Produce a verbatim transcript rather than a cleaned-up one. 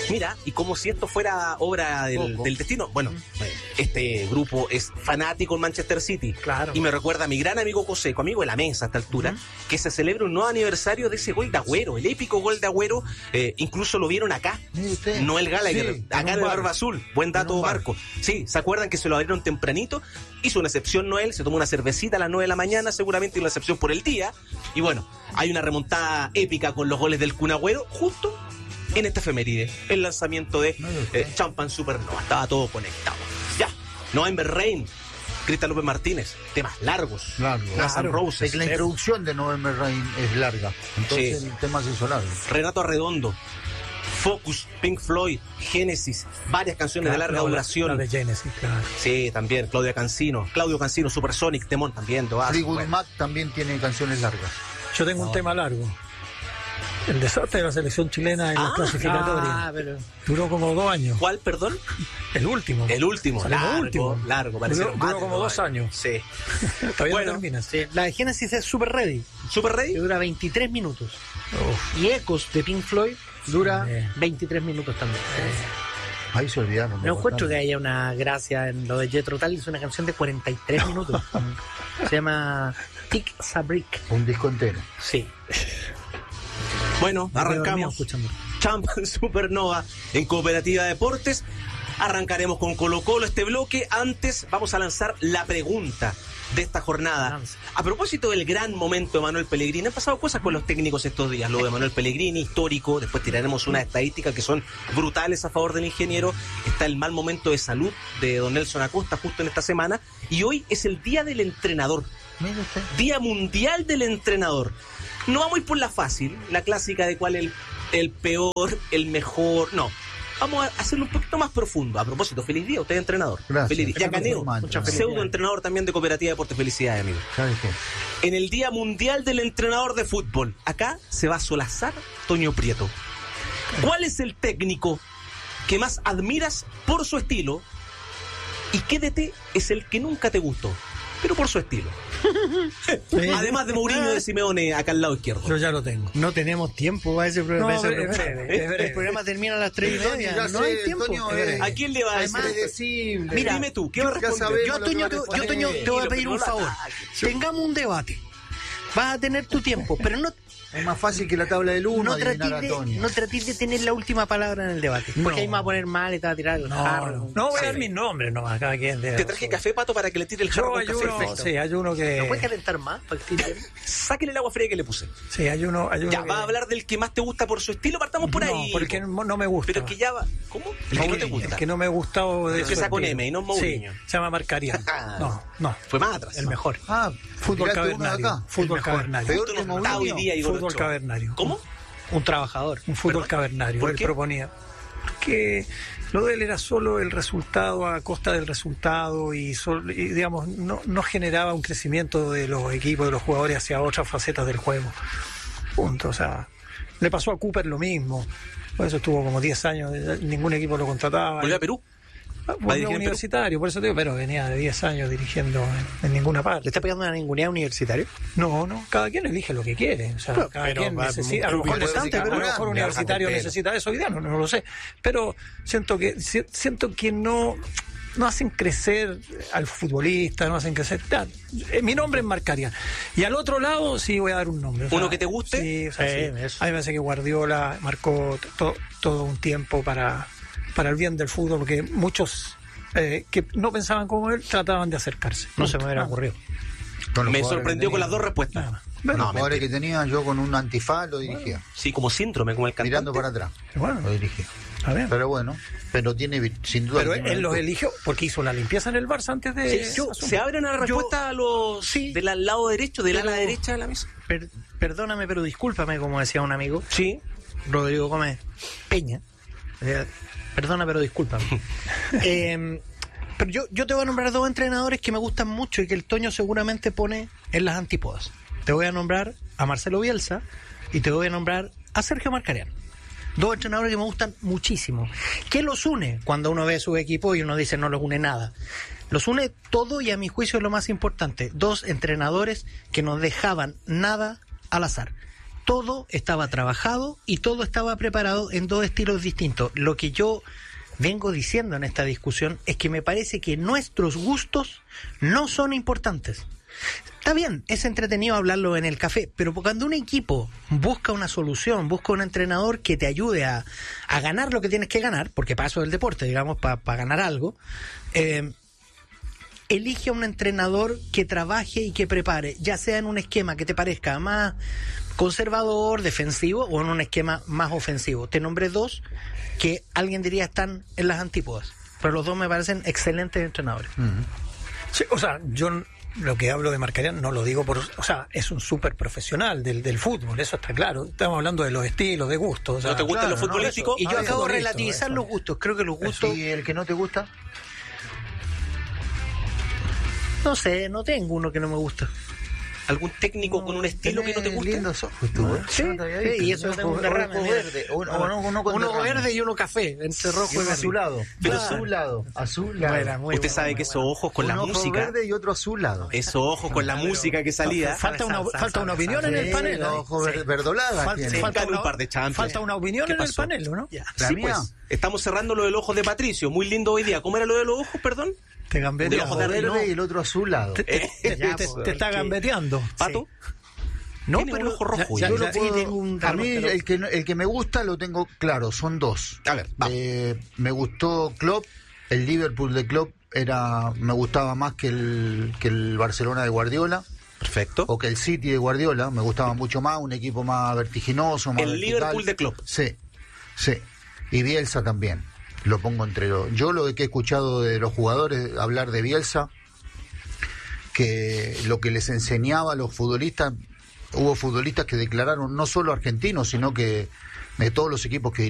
Mira, y como si esto fuera obra del, del destino. Bueno, este grupo es fanático en Manchester City. Claro. Y me recuerda a mi gran amigo Coseco, amigo de la mesa a esta altura, uh-huh. que se celebra un nuevo aniversario de ese gol de Agüero, el épico gol de Agüero. Eh, incluso lo vieron acá. Noel Gallagher, sí, acá en el Barba Azul. Buen dato, Marco. Sí, ¿se acuerdan que se lo abrieron tempranito? Hizo una excepción Noel, se tomó una cervecita a las nueve de la mañana, seguramente una excepción por el día. Y bueno, hay una remontada épica con los goles del Kun Agüero, justo en esta efeméride, el lanzamiento de eh, Champagne Supernova. Estaba todo conectado. Ya, November Rain, Cristian López Martínez, temas largos. Largo. Claro. Roses. Es que la introducción de November Rain es larga, entonces sí. el tema se hizo largo. Renato Arredondo, Focus, Pink Floyd, Genesis, varias canciones claro, de larga la, duración. La de Genesis, claro. Sí, también, Claudia Cancino, Claudio Cancino, Supersonic, Temón también. Fleetwood bueno. Mac también tiene canciones largas. Yo tengo no. un tema largo. El desastre de la selección chilena en ah, las clasificatorias. Ah, pero... Duró como dos años. ¿Cuál, perdón? El último. El último, Salimos largo, último. largo. Duró, duró como dos años. Sí. Todavía bueno, no termina. Sí. La de Genesis es Super Ready. ¿Super Ready? Que dura veintitrés minutos. Uf. Y Ecos de Pink Floyd dura sí. veintitrés minutos también. Sí. Ahí se olvidaron. No encuentro que haya una gracia en lo de Jethro Tull. Es una canción de cuarenta y tres minutos. Se llama Tic Sabrick. Un disco entero. Sí. Bueno, arrancamos Champagne Supernova en Cooperativa Deportes. Arrancaremos con Colo Colo este bloque. Antes vamos a lanzar la pregunta de esta jornada. A propósito del gran momento de Manuel Pellegrini, han pasado cosas con los técnicos estos días. Lo de Manuel Pellegrini, histórico. Después tiraremos unas estadísticas que son brutales a favor del ingeniero. Está el mal momento de salud de don Nelson Acosta justo en esta semana. Y hoy es el día del entrenador. Día mundial del entrenador. No vamos a ir por la fácil, la clásica de cuál es el, el peor, el mejor. No, vamos a hacerlo un poquito más profundo. A propósito, feliz día, usted es entrenador. Gracias. Feliz día. Ya Caneo, pseudo entrenador también de Cooperativa Deportes. Felicidades, amigo. ¿Sabes qué? En el Día Mundial del Entrenador de Fútbol, acá se va a solazar Toño Prieto. ¿Cuál es el técnico que más admiras por su estilo y qué D T es el que nunca te gustó, pero por su estilo? Sí. Además de Mourinho de Simeone acá al lado izquierdo. Yo ya lo tengo. No tenemos tiempo para ese programa. No, ese breve, breve, breve, breve. El programa termina a las tres y media. No sé, hay tiempo. Toño, ¿a quién le va a decir? Predecible. Mira, dime tú, ¿qué va a responder? Yo, Toño, te, yo, Toño, te voy a pedir un favor. Tengamos un debate. Vas a tener tu tiempo, pero no... Es más fácil que la tabla del uno. No trates de, no trates de tener la última palabra en el debate. Porque no. ahí me va a poner mal y te va a tirar el no, jarro. No, no voy a dar mis nombres nomás. Cada quien de te traje café, Pato, para que le tire el jarro con café. Uno, sí, hay uno que... ¿No puedes calentar más? Sáquele el agua fría que le puse. Sí, hay uno... Hay uno ya, que... va a hablar del que más te gusta por su estilo. Partamos por no, ahí. porque no, no me gusta. Pero es que ya va... ¿Cómo? El que no te gusta. El que no me gustó de empieza con M y no Mourinho. Sí, se llama Marcarian. No, no. Fue más atrás. El mejor. Ah, fútbol cavernario. Fútbol cavernario. Fútbol cavernario. ¿Cómo? Un trabajador. Un fútbol ¿Perdón? cavernario. ¿Por él qué? proponía. Porque lo de él era solo el resultado a costa del resultado y, sol, y digamos, no, no generaba un crecimiento de los equipos, de los jugadores hacia otras facetas del juego. Punto. O sea, le pasó a Cooper lo mismo. Por eso estuvo como diez años, ningún equipo lo contrataba. ¿Volvió a Perú? Volvió universitario, por eso te digo, pero venía de diez años dirigiendo en, en ninguna parte. ¿Le está pegando una ningunea universitario? No, no, cada quien elige lo que quiere. O sea, pero, cada pero, quien necesita. A lo mejor, pero a lo mejor universitario necesita eso hoy día, no, no lo sé. Pero siento que siento que no, no hacen crecer al futbolista, no hacen crecer. Ya, mi nombre es Marcarian. Y al otro lado sí voy a dar un nombre. O sea, ¿uno que te guste? Sí, o sea, eh, sí. A mí me parece que Guardiola marcó to, todo un tiempo para. para el bien del fútbol, porque muchos eh, que no pensaban como él trataban de acercarse. No, no se me hubiera ocurrido. Me sorprendió con las dos respuestas. No, bueno, los jugadores que tenía, yo con un antifaz lo dirigía. Bueno, sí, como síndrome, como el cantante. Mirando para atrás. Bueno, lo dirigía. A ver. Pero bueno, pero tiene sin duda. Pero él, él los eligió porque hizo la limpieza en el Barça antes de. Sí, yo, ¿se abre una respuesta yo, a los sí, del lado derecho, del ala derecha de la mesa? Per, perdóname, pero discúlpame, como decía un amigo. Sí. Rodrigo Gómez Peña. Eh, Perdona, pero discúlpame. eh, pero yo, yo te voy a nombrar dos entrenadores que me gustan mucho y que el Toño seguramente pone en las antípodas. Te voy a nombrar a Marcelo Bielsa y te voy a nombrar a Sergio Marcarian. Dos entrenadores que me gustan muchísimo. ¿Qué los une cuando uno ve su equipo y uno dice no los une nada? Los une todo y a mi juicio es lo más importante. Dos entrenadores que no dejaban nada al azar. todo estaba trabajado y todo estaba preparado en dos estilos distintos. Lo que yo vengo diciendo en esta discusión es que me parece que nuestros gustos no son importantes. Está bien, es entretenido hablarlo en el café, pero cuando un equipo busca una solución, busca un entrenador que te ayude a, a ganar lo que tienes que ganar, porque para eso es el deporte, digamos, para pa ganar algo, eh, elige a un entrenador que trabaje y que prepare, ya sea en un esquema que te parezca más conservador, defensivo, o en un esquema más ofensivo. Te nombré dos que alguien diría están en las antípodas, pero los dos me parecen excelentes entrenadores. Uh-huh. Sí, o sea, yo lo que hablo de Marcarián no lo digo por... O sea, es un súper profesional del, del fútbol, eso está claro. Estamos hablando de los estilos, de gustos. O sea, ¿no te gustan claro, los futbolísticos? No, y yo ah, acabo de listo, relativizar eso. los gustos. Creo que los gustos... ¿Y el que no te gusta? No sé, no tengo uno que no me gusta. ¿Algún técnico no, con un estilo que no te gusta? Lindos ojos, tú, ¿eh? Sí, no sí, y eso tengo un derrame. Ojo verde, uno, uno, uno, uno verde y uno café, entre rojo y, y uno verde. azulado. Pero Pero azulado, azulado. Buena, muy Usted buena, sabe muy que esos buena. ojos con un la ojo música, verde y otro azulado. esos ojos con la música que salía, Falta una, falta una opinión en el Sí, panel. los ¿eh? ojos Sí. ver- verdolagas Falta, tiene. falta Ganó una, un par de Champions. falta una opinión ¿Qué en el pasó? panel, ¿no? Ya. La sí, mía. pues, estamos cerrando lo del ojo de Patricio, muy lindo hoy día. ¿Cómo era lo de los ojos, perdón? Te gambetea. Un ojo Uno verde, verde no. y el otro azulado. Te, te- te- Ya, te- pues, te está que- gambeteando. ¿Pato? No, Tiene pero un ojo rojo. ya- yo ya- lo ya- puedo- tengo un a mí pero- el que no- el que me gusta lo tengo claro, son dos. A ver, vamos. Eh, me gustó Klopp, el Liverpool de Klopp era me gustaba más que el que el Barcelona de Guardiola Perfecto. o que el City de Guardiola, me gustaba mucho más, un equipo más vertiginoso, más El vertical. Liverpool de Klopp. Sí. Sí. Y Bielsa también. Lo pongo entre los. Yo lo que he escuchado de los jugadores hablar de Bielsa, que lo que les enseñaba a los futbolistas, hubo futbolistas que declararon, no solo argentinos, sino que de todos los equipos que